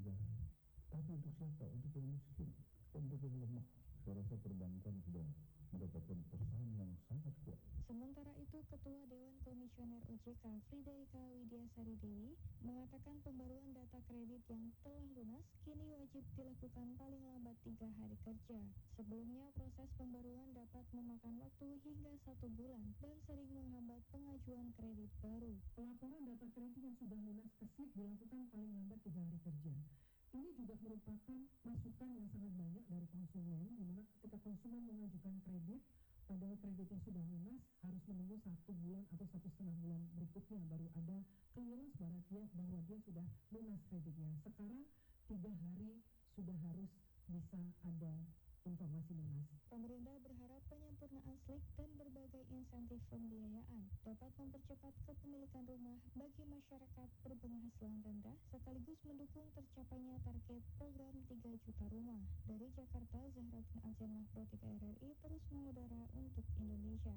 negara. Tapi untuk siapa? Untuk yang miskin, untuk yang lemah. Saya rasa perbankan sudah mendapatkan pesan yang sangat kuat. Sementara itu, Ketua Dewan Komisioner OJK Friederike Widiasari Dewi mengatakan pembaruan data kredit yang telah lunas kini wajib dilakukan paling lambat 3 hari kerja. Sebelumnya, proses pembaruan dapat memakan waktu hingga 1 bulan dan sering menghambat pengajuan kredit baru. Pelaporan data kredit yang sudah lunas ke SLIK dilakukan paling lambat 3 hari kerja. Ini juga merupakan masukan yang sangat banyak dari konsumen, di mana ketika konsumen mengajukan kredit, padahal kreditnya sudah lunas, harus menunggu 1 bulan atau 1,5 bulan berikutnya baru ada clearance bahwa dia sudah lunas kreditnya. Sekarang 3 hari sudah harus bisa ada informasi lunas. Pemerintah berharap penyempurnaan SLIK dan berbagai insentif pembiayaan dapat mempercepat kepemilikan rumah bagi masyarakat berpenghasilan rendah sekaligus mendukung tercapainya target program 3 juta rumah. Dari Jakarta, Zahratin Aljanah, Pro 3 RRI terus mengudara untuk Indonesia.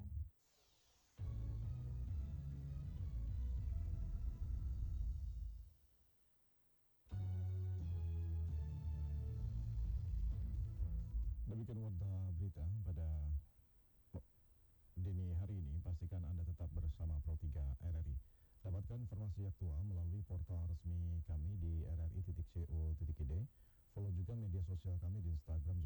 Demikian warta berita pada dini hari ini. Pastikan Anda tetap bersama Pro 3 RRI. Dapatkan informasi aktual melalui portal resmi kami di rri.co.id. Follow juga media sosial kami di Instagram